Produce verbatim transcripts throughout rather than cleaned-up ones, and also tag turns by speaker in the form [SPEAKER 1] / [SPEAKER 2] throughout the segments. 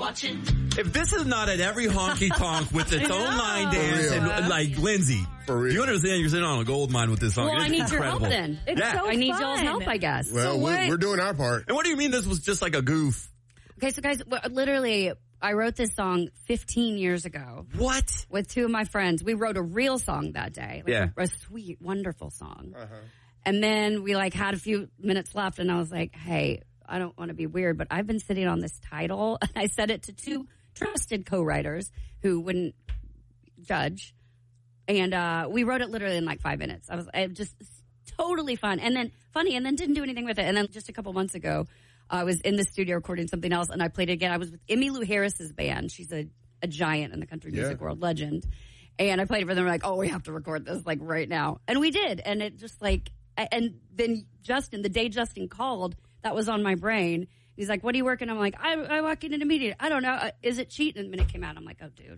[SPEAKER 1] watching.
[SPEAKER 2] If this is not at every honky tonk with its own line dance and like Lindsay,
[SPEAKER 3] For real.
[SPEAKER 2] you understand you're sitting on a gold mine with this song.
[SPEAKER 4] Well,
[SPEAKER 2] It's
[SPEAKER 4] I need your help
[SPEAKER 2] incredible.
[SPEAKER 4] then.
[SPEAKER 5] It's
[SPEAKER 2] Yeah.
[SPEAKER 5] so
[SPEAKER 4] I need
[SPEAKER 5] fun.
[SPEAKER 4] y'all's help, I guess.
[SPEAKER 3] Well,
[SPEAKER 5] So
[SPEAKER 3] we're,
[SPEAKER 5] what-
[SPEAKER 3] we're doing our part.
[SPEAKER 2] And what do you mean this was just like a goof?
[SPEAKER 4] Okay, so guys, w- literally, I wrote this song fifteen years ago
[SPEAKER 2] What?
[SPEAKER 4] with two of my friends. We wrote a real song that day. Like
[SPEAKER 2] Yeah.
[SPEAKER 4] a, a sweet, wonderful song.
[SPEAKER 3] Uh-huh.
[SPEAKER 4] And then we like had a few minutes left and I was like, hey, I don't want to be weird, but I've been sitting on this title. And I said it to two trusted co-writers who wouldn't judge. And uh, we wrote it literally in like five minutes. I was it just totally fun. And then funny, and then didn't do anything with it. And then just a couple months ago, I was in the studio recording something else and I played it again. I was with Emmylou Harris's band. She's a, a giant in the country
[SPEAKER 3] Yeah.
[SPEAKER 4] music world, legend. And I played it for them. We're like, oh, we have to record this like right now. And we did. And it just like, and then Justin, the day Justin called, that was on my brain. He's like, what are you working on? I'm like, I, I walk in in a meeting. I don't know. Uh, is it cheating? And the minute it came out, I'm like, oh, dude.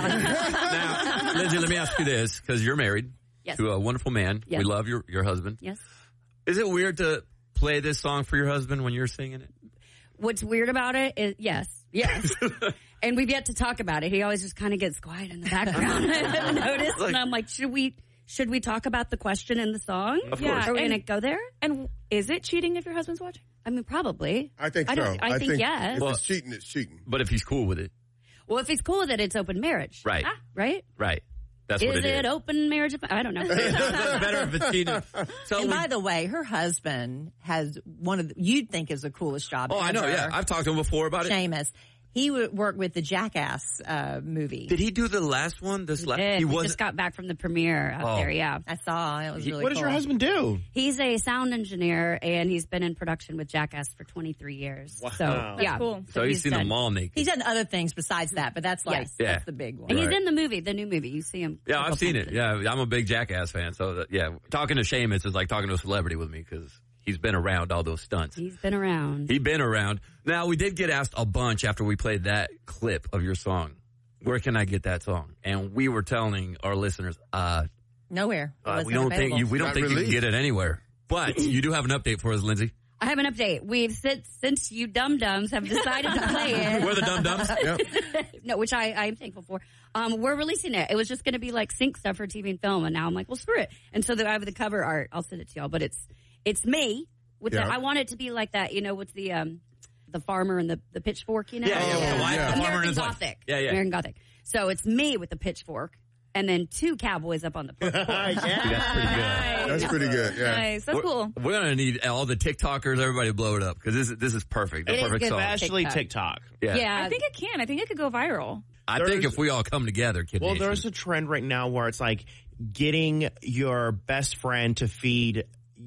[SPEAKER 2] Now, Lindsay, let me ask you this, because you're married
[SPEAKER 4] Yes.
[SPEAKER 2] to a wonderful man.
[SPEAKER 4] Yes.
[SPEAKER 2] We love your, your husband.
[SPEAKER 4] Yes.
[SPEAKER 2] Is it weird to play this song for your husband when you're singing it?
[SPEAKER 4] What's weird about it is, yes, yes. And we've yet to talk about it. He always just kind of gets quiet in the background. I've noticed.
[SPEAKER 2] Like-
[SPEAKER 4] And I'm like, should we, should we talk about the question in the song?
[SPEAKER 2] Of
[SPEAKER 5] Yeah,
[SPEAKER 2] course.
[SPEAKER 4] Are we
[SPEAKER 5] and-
[SPEAKER 4] going to go there?
[SPEAKER 5] And is it cheating if your husband's watching?
[SPEAKER 4] I mean, probably.
[SPEAKER 3] I think
[SPEAKER 4] I
[SPEAKER 3] so.
[SPEAKER 4] don't- I think yes.
[SPEAKER 3] If
[SPEAKER 2] Well-
[SPEAKER 3] it's cheating, it's cheating.
[SPEAKER 2] But if he's cool with it.
[SPEAKER 4] Well, if he's cool with it, it's open marriage.
[SPEAKER 2] Right.
[SPEAKER 4] Ah, right?
[SPEAKER 2] Right. That's
[SPEAKER 4] Is
[SPEAKER 2] what it
[SPEAKER 4] it
[SPEAKER 2] is.
[SPEAKER 4] open marriage? I don't know.
[SPEAKER 2] That's better if it's cheating. So
[SPEAKER 6] And
[SPEAKER 2] we-
[SPEAKER 6] by the way, her husband has one of the, you'd think is the coolest job
[SPEAKER 2] oh,
[SPEAKER 6] ever.
[SPEAKER 2] I know, yeah. I've talked to him before about it.
[SPEAKER 6] Seamus. He would work with the Jackass uh, movie.
[SPEAKER 2] Did he do the last one? This last
[SPEAKER 4] Did.
[SPEAKER 2] he
[SPEAKER 4] We
[SPEAKER 2] wasn't
[SPEAKER 4] just got back from the premiere out
[SPEAKER 2] Oh.
[SPEAKER 4] there, yeah.
[SPEAKER 6] I saw. It was really
[SPEAKER 7] What does
[SPEAKER 6] cool.
[SPEAKER 7] your husband do?
[SPEAKER 4] He's a sound engineer, and he's been in production with Jackass for twenty-three years.
[SPEAKER 7] Wow.
[SPEAKER 4] So,
[SPEAKER 7] That's
[SPEAKER 4] yeah.
[SPEAKER 5] cool.
[SPEAKER 2] So he's seen
[SPEAKER 4] done-
[SPEAKER 2] them all naked.
[SPEAKER 6] He's done other things besides that, but that's like
[SPEAKER 4] Yes.
[SPEAKER 2] Yeah.
[SPEAKER 6] that's the big one.
[SPEAKER 4] And he's
[SPEAKER 2] Right.
[SPEAKER 4] in the movie, the new movie. You see him.
[SPEAKER 2] Yeah,
[SPEAKER 4] couple
[SPEAKER 2] I've seen
[SPEAKER 4] times
[SPEAKER 2] it. Yeah, I'm a big Jackass fan. So, that, yeah, talking to Seamus is like talking to a celebrity with me because he's been around all those stunts.
[SPEAKER 4] He's been around.
[SPEAKER 2] He's been around. Now, we did get asked a bunch after we played that clip of your song. Where can I get that song? And we were telling our listeners, uh,
[SPEAKER 6] Nowhere. It
[SPEAKER 2] uh,
[SPEAKER 6] wasn't
[SPEAKER 2] we don't
[SPEAKER 6] available.
[SPEAKER 2] think you, we don't
[SPEAKER 3] Not
[SPEAKER 2] think you
[SPEAKER 3] released.
[SPEAKER 2] can get it anywhere. But you do have an update for us, Lindsay.
[SPEAKER 4] I have an update. We've since, since you dum dums have decided to play it.
[SPEAKER 2] We're the dum dums.
[SPEAKER 3] Yep.
[SPEAKER 4] No, which I, I am thankful for. Um, we're releasing it. It was just going to be like sync stuff for T V and film, and now I'm like, well, screw it. And so the, I have the cover art. I'll send it to y'all, but it's it's me with
[SPEAKER 3] Yeah.
[SPEAKER 4] the, I want it to be like that, you know, with the um the farmer and the, the pitchfork, you know,
[SPEAKER 2] Yeah, yeah, with the wife,
[SPEAKER 3] yeah.
[SPEAKER 2] the farmer and
[SPEAKER 4] American
[SPEAKER 2] his wife.
[SPEAKER 4] Gothic,
[SPEAKER 2] Yeah, yeah.
[SPEAKER 4] American Gothic. So it's me with the pitchfork, and then two cowboys up on the porch.
[SPEAKER 2] Dude, that's pretty good.
[SPEAKER 3] That's pretty good. Yeah.
[SPEAKER 5] Nice. That's
[SPEAKER 2] We're,
[SPEAKER 5] cool.
[SPEAKER 2] we're gonna need all the TikTokers, everybody to blow it up because this is this is perfect. The
[SPEAKER 4] It is
[SPEAKER 2] perfect
[SPEAKER 4] good.
[SPEAKER 2] song.
[SPEAKER 7] Especially
[SPEAKER 4] TikTok.
[SPEAKER 7] TikTok.
[SPEAKER 2] Yeah.
[SPEAKER 4] Yeah,
[SPEAKER 5] I think it can. I think it could go viral.
[SPEAKER 2] I think
[SPEAKER 7] There's-
[SPEAKER 2] if we all come together, Kid
[SPEAKER 7] Well,
[SPEAKER 2] Nation.
[SPEAKER 7] there's a trend right now where it's like getting your best friend to feed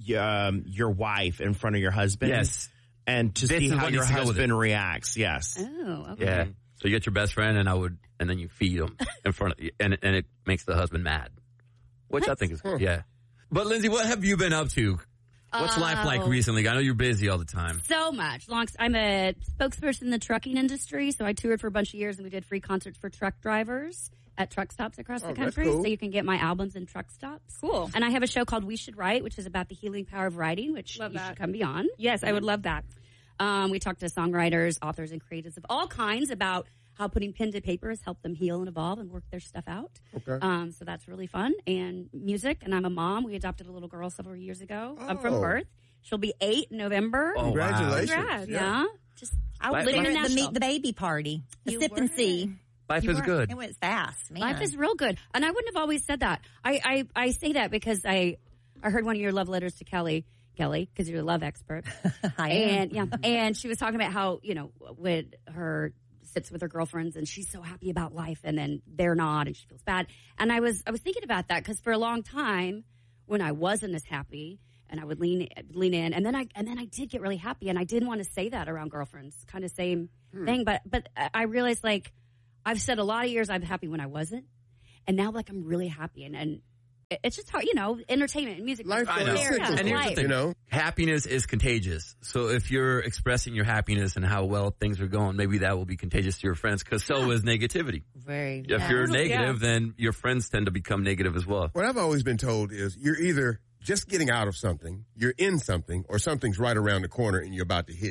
[SPEAKER 7] um, your wife in front of your husband.
[SPEAKER 2] Yes.
[SPEAKER 7] And to
[SPEAKER 2] This
[SPEAKER 7] see
[SPEAKER 2] is
[SPEAKER 7] how
[SPEAKER 2] what
[SPEAKER 7] your
[SPEAKER 2] needs to go with
[SPEAKER 7] husband reacts. Yes.
[SPEAKER 4] Oh, okay.
[SPEAKER 2] Yeah. So you get your best friend, and I would, and then you feed him in front of you, and and it makes the husband mad, which I think is good. Yeah. But Lindsay, what have you been up to? What's life like
[SPEAKER 4] Oh.
[SPEAKER 2] recently? I know you're busy all the time.
[SPEAKER 4] So much. Long, I'm a spokesperson in the trucking industry, so I toured for a bunch of years, and we did free concerts for truck drivers at truck stops across
[SPEAKER 3] Oh,
[SPEAKER 4] the
[SPEAKER 3] that's
[SPEAKER 4] country.
[SPEAKER 3] cool.
[SPEAKER 4] So you can get my albums in truck stops.
[SPEAKER 5] Cool.
[SPEAKER 4] And I have a show called We Should Write, which is about the healing power of writing, which
[SPEAKER 5] Love
[SPEAKER 4] you
[SPEAKER 5] that.
[SPEAKER 4] should come be on.
[SPEAKER 5] Yes, I would love that.
[SPEAKER 4] Um, we talk to songwriters, authors, and creatives of all kinds about how putting pen to paper has helped them heal and evolve and work their stuff out.
[SPEAKER 3] Okay.
[SPEAKER 4] Um, so that's really fun. And music, and I'm a mom. We adopted a little girl several years ago um, from
[SPEAKER 3] Oh.
[SPEAKER 4] birth. She'll be eight in November.
[SPEAKER 2] Oh, wow.
[SPEAKER 3] Congratulations.
[SPEAKER 5] Congrats.
[SPEAKER 4] Yeah. Just
[SPEAKER 6] I was
[SPEAKER 4] living
[SPEAKER 6] there
[SPEAKER 4] in
[SPEAKER 6] at the
[SPEAKER 4] Nashville.
[SPEAKER 6] meet the baby party, the
[SPEAKER 4] You
[SPEAKER 6] sip and
[SPEAKER 4] were.
[SPEAKER 6] see.
[SPEAKER 2] Life
[SPEAKER 4] You
[SPEAKER 2] is
[SPEAKER 4] were-
[SPEAKER 2] good.
[SPEAKER 6] It went fast. Man.
[SPEAKER 4] Life is real good. And I wouldn't have always said that. I, I, I say that because I, I heard one of your love letters to Kelly, Kelly, because you're a love expert.
[SPEAKER 6] I am.
[SPEAKER 4] And yeah, and she was talking about how, you know, when her sits with her girlfriends and she's so happy about life and then they're not and she feels bad. And I was, I was thinking about that because for a long time when I wasn't as happy and I would lean, lean in and then I, and then I did get really happy and I didn't want to say that around girlfriends, kind of same thing. But, but I realized like I've said a lot of years I'm happy when I wasn't. And now like I'm really happy and, and it's just hard, you know, entertainment and music.
[SPEAKER 3] Life
[SPEAKER 2] I know.
[SPEAKER 3] goes cyclical,
[SPEAKER 2] And here's the
[SPEAKER 4] Life.
[SPEAKER 2] thing,
[SPEAKER 3] you know?
[SPEAKER 2] happiness is contagious. So if you're expressing your happiness and how well things are going, maybe that will be contagious to your friends because so is negativity.
[SPEAKER 6] Very.
[SPEAKER 2] If you're
[SPEAKER 5] Yeah.
[SPEAKER 2] negative, then your friends tend to become negative as well.
[SPEAKER 3] What I've always been told is you're either just getting out of something, you're in something, or something's right around the corner and you're about to hit it.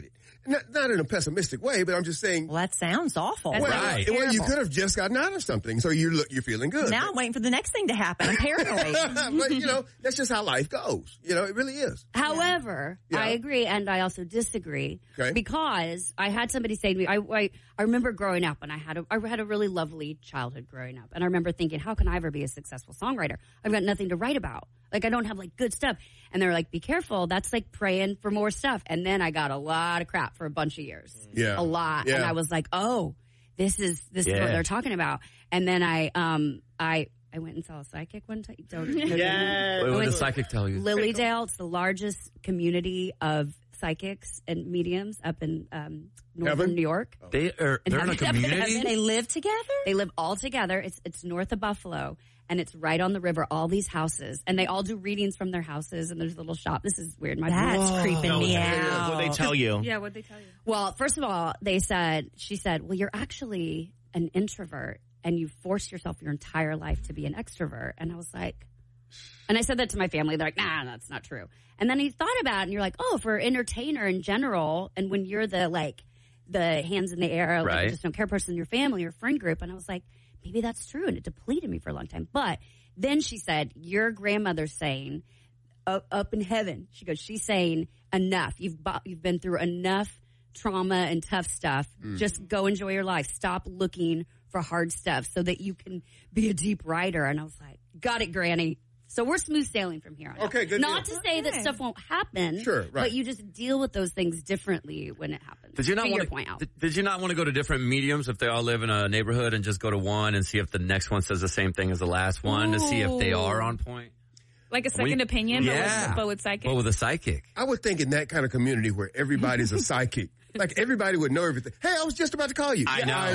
[SPEAKER 3] not, not in a pessimistic way, but I'm just saying.
[SPEAKER 6] Well, that sounds awful.
[SPEAKER 4] That's
[SPEAKER 3] Well,
[SPEAKER 2] Right.
[SPEAKER 3] well, you
[SPEAKER 4] terrible.
[SPEAKER 3] could have just gotten out of something, so you're look, you're feeling good.
[SPEAKER 6] Now I'm waiting for the next thing to happen. I'm paranoid.
[SPEAKER 3] But you know, that's just how life goes. You know, it really is.
[SPEAKER 4] However,
[SPEAKER 3] Yeah.
[SPEAKER 4] I agree and I also disagree
[SPEAKER 3] Okay.
[SPEAKER 4] because I had somebody say to me, I, I, I remember growing up and I had a, I had a really lovely childhood growing up. And I remember thinking, how can I ever be a successful songwriter? I've got nothing to write about. Like, I don't have like good stuff. And they're like, be careful. That's like praying for more stuff. And then I got a lot of crap for a bunch of years.
[SPEAKER 3] Yeah.
[SPEAKER 4] A lot.
[SPEAKER 3] Yeah.
[SPEAKER 4] And I was like, oh, this is, this is
[SPEAKER 2] Yeah.
[SPEAKER 4] what they're talking about. And then I, um, I, I went and saw a psychic one time. Don't,
[SPEAKER 7] Yes.
[SPEAKER 2] Wait, what
[SPEAKER 4] went
[SPEAKER 2] did the
[SPEAKER 4] to-
[SPEAKER 2] psychic tell you?
[SPEAKER 4] Lilydale, it's the largest community of psychics and mediums up in um, northern
[SPEAKER 3] Heaven?
[SPEAKER 4] New York.
[SPEAKER 2] They are they're in a
[SPEAKER 4] Heaven.
[SPEAKER 2] community.
[SPEAKER 6] They live together?
[SPEAKER 4] They live all together. It's it's north of Buffalo, and it's right on the river. All these houses, and they all do readings from their houses. And there's a little shop. This is weird. My
[SPEAKER 6] That's creeping me
[SPEAKER 7] What they
[SPEAKER 6] out.
[SPEAKER 7] tell you?
[SPEAKER 5] Yeah, what'd they tell you?
[SPEAKER 4] Well, first of all, they said, she said, well, you're actually an introvert and you forced yourself your entire life to be an extrovert. And I was like, and I said that to my family. They're like, nah, that's not true. And then he thought about it and you're like, oh, for entertainer in general. And when you're the, like, the hands in the air, like,
[SPEAKER 2] Right.
[SPEAKER 4] you just don't care person in your family or friend group. And I was like, maybe that's true. And it depleted me for a long time. But then she said, your grandmother's saying, up, up in heaven, she goes, she's saying, enough. You've bu- you've been through enough trauma and tough stuff. Just go enjoy your life. Stop looking for hard stuff so that you can be a deep writer. And I was like, got it, Granny. So we're smooth sailing from here on.
[SPEAKER 3] Okay,
[SPEAKER 4] out.
[SPEAKER 3] good
[SPEAKER 4] Not
[SPEAKER 3] deal.
[SPEAKER 4] to say that
[SPEAKER 5] Okay.
[SPEAKER 4] stuff won't happen.
[SPEAKER 3] Sure, right.
[SPEAKER 4] But you just deal with those things differently when it happens.
[SPEAKER 2] Did you not
[SPEAKER 4] to
[SPEAKER 2] want
[SPEAKER 4] your
[SPEAKER 2] to?
[SPEAKER 4] point out?
[SPEAKER 2] Did, did you not want to go to different mediums if they all live in a neighborhood and just go to one and see if the next one says the same thing as the last one to see if they are on point?
[SPEAKER 5] Like a second
[SPEAKER 2] We-
[SPEAKER 5] opinion, but,
[SPEAKER 2] Yeah.
[SPEAKER 5] with, but with psychic.
[SPEAKER 2] But with a psychic.
[SPEAKER 3] I would think in that kind of community where everybody's a psychic, like everybody would know everything. Hey, I was just about to call you.
[SPEAKER 2] I
[SPEAKER 3] Yeah,
[SPEAKER 2] know.
[SPEAKER 3] I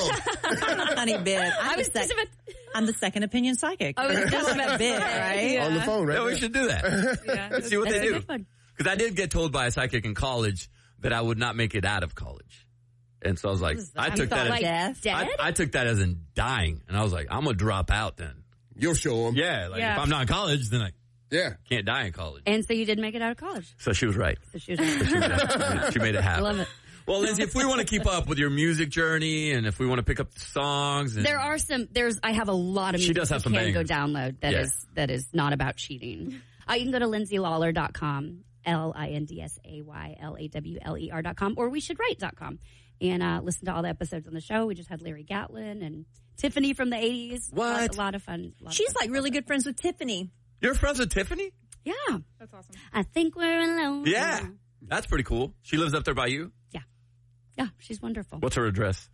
[SPEAKER 3] know.
[SPEAKER 6] Honey, bit. I'm,
[SPEAKER 4] I
[SPEAKER 6] the
[SPEAKER 4] was
[SPEAKER 6] sec-
[SPEAKER 4] just about,
[SPEAKER 6] I'm the second opinion psychic.
[SPEAKER 4] I was just about
[SPEAKER 6] bit, right?
[SPEAKER 3] On the phone, right?
[SPEAKER 2] Yeah, we
[SPEAKER 3] there.
[SPEAKER 2] should do that.
[SPEAKER 5] yeah.
[SPEAKER 2] Let's see what
[SPEAKER 4] That's
[SPEAKER 2] they
[SPEAKER 4] a
[SPEAKER 2] do.
[SPEAKER 4] good one.
[SPEAKER 2] Because I did get told by a psychic in college that I would not make it out of college. And so I was like, I
[SPEAKER 4] You
[SPEAKER 2] took
[SPEAKER 4] thought,
[SPEAKER 2] that
[SPEAKER 4] like,
[SPEAKER 2] as,
[SPEAKER 6] death?
[SPEAKER 2] I,
[SPEAKER 4] dead?
[SPEAKER 2] I took that as in dying. And I was like, I'm going to drop out then.
[SPEAKER 3] You'll show them.
[SPEAKER 2] Yeah, like
[SPEAKER 5] Yeah.
[SPEAKER 2] if I'm not in college, then I
[SPEAKER 3] Yeah.
[SPEAKER 2] can't die in college.
[SPEAKER 4] and so you did make it out of college.
[SPEAKER 2] So she was right.
[SPEAKER 4] So she was right.
[SPEAKER 2] She, was right. She made it happen.
[SPEAKER 4] I love it.
[SPEAKER 2] Well, Lindsay, if we want to keep up with your music journey and if we want to pick up the songs. And
[SPEAKER 4] There are some. There's. I have a lot of
[SPEAKER 2] She
[SPEAKER 4] music
[SPEAKER 2] does have
[SPEAKER 4] you
[SPEAKER 2] some
[SPEAKER 4] can go
[SPEAKER 2] bangers.
[SPEAKER 4] download that is
[SPEAKER 2] Yeah.
[SPEAKER 4] that is not about cheating. Uh, you can go to lindsay lawler dot com, L I N D S A Y L A W L E R dot com, or we should write dot com, and uh, listen to all the episodes on the show. We just had Larry Gatlin and Tiffany from the eighties.
[SPEAKER 2] What?
[SPEAKER 4] A lot of fun. A lot of
[SPEAKER 6] She's
[SPEAKER 4] fun
[SPEAKER 6] like
[SPEAKER 4] stuff.
[SPEAKER 6] really good friends with Tiffany.
[SPEAKER 2] You're friends with Tiffany?
[SPEAKER 4] Yeah,
[SPEAKER 5] That's awesome.
[SPEAKER 4] I think we're alone.
[SPEAKER 2] Yeah. That's pretty cool. She lives up there by you?
[SPEAKER 4] yeah, yeah. She's wonderful.
[SPEAKER 2] What's her address?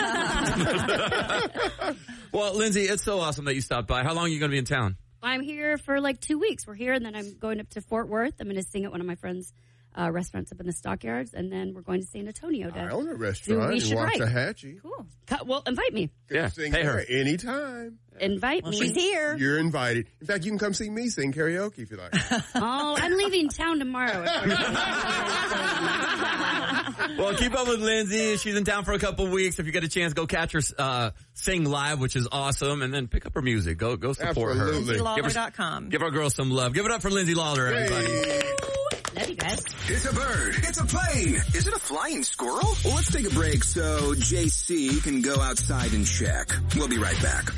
[SPEAKER 2] Well, Lindsay, it's so awesome that you stopped by. How long are you going to be in town?
[SPEAKER 4] I'm here for like two weeks. We're here, and then I'm going up to Fort Worth. I'm going to sing at one of my friends' uh, restaurants up in the Stockyards, and then we're going to San Antonio. To
[SPEAKER 3] I own a
[SPEAKER 4] do
[SPEAKER 3] restaurant
[SPEAKER 4] We
[SPEAKER 3] in
[SPEAKER 4] Should Write.
[SPEAKER 3] Waxahachie.
[SPEAKER 5] Cool.
[SPEAKER 4] Cut- Well, invite me.
[SPEAKER 2] Yeah,
[SPEAKER 3] Sing
[SPEAKER 2] pay her.
[SPEAKER 3] there anytime.
[SPEAKER 4] Invite
[SPEAKER 6] Well,
[SPEAKER 4] me.
[SPEAKER 6] she's here.
[SPEAKER 3] You're invited. In fact, you can come see me sing karaoke if you like.
[SPEAKER 4] Oh, I'm leaving town tomorrow.
[SPEAKER 2] Well, keep up with Lindsay. She's in town for a couple weeks. If you get a chance, go catch her uh, sing live, which is awesome, and then pick up her music. Go go support her.
[SPEAKER 3] Absolutely.
[SPEAKER 6] lindsay
[SPEAKER 2] Give
[SPEAKER 6] lawler
[SPEAKER 2] her-
[SPEAKER 6] dot com.
[SPEAKER 2] Give our girl some love. Give it up for Lindsay Lawler, everybody.
[SPEAKER 3] Hey.
[SPEAKER 4] Love you guys.
[SPEAKER 1] It's a bird. It's a plane. Is it a flying squirrel? Well, let's take a break so J C can go outside and check. We'll be right back.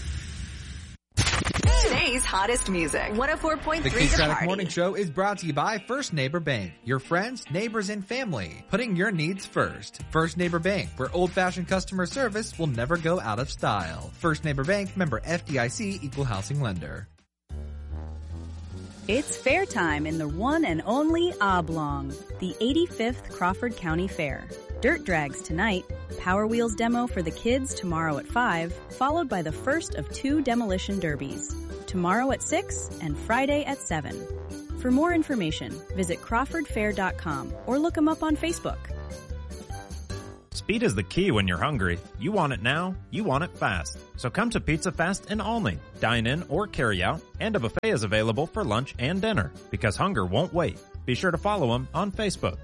[SPEAKER 8] Today's hottest music. one oh four point
[SPEAKER 9] The
[SPEAKER 8] three
[SPEAKER 9] Keith
[SPEAKER 8] The
[SPEAKER 9] Sadek
[SPEAKER 8] Party.
[SPEAKER 9] Morning Show is brought to you by First Neighbor Bank. Your friends, neighbors, and family. Putting your needs first. First Neighbor Bank, where old-fashioned customer service will never go out of style. First Neighbor Bank, member F D I C, equal housing lender.
[SPEAKER 10] It's fair time in the one and only Oblong, the eighty-fifth Crawford County Fair. Dirt drags tonight, Power Wheels demo for the kids tomorrow at five, followed by the first of two demolition derbies. Tomorrow at six and Friday at seven. For more information, visit crawford fair dot com or look them up on Facebook.
[SPEAKER 11] Speed is the key when you're hungry. You want it now, you want it fast. So come to Pizza Fest in Olney. Dine in or carry out, and a buffet is available for lunch and dinner. Because hunger won't wait. Be sure to follow them on Facebook.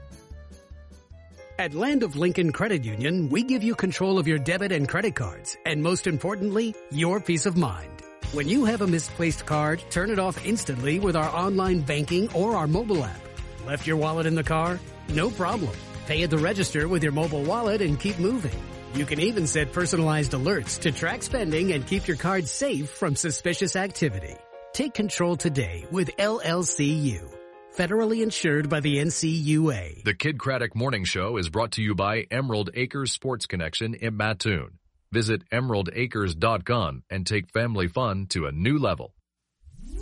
[SPEAKER 12] At Land of Lincoln Credit Union, we give you control of your debit and credit cards, and most importantly, your peace of mind. When you have a misplaced card, turn it off instantly with our online banking or our mobile app. Left your wallet in the car? No problem. Pay at the register with your mobile wallet and keep moving. You can even set personalized alerts to track spending and keep your card safe from suspicious activity. Take control today with L L C U. Federally insured by the N C U A.
[SPEAKER 13] The Kid Craddock Morning Show is brought to you by Emerald Acres Sports Connection in Mattoon. Visit emerald acres dot com and take family fun to a new level.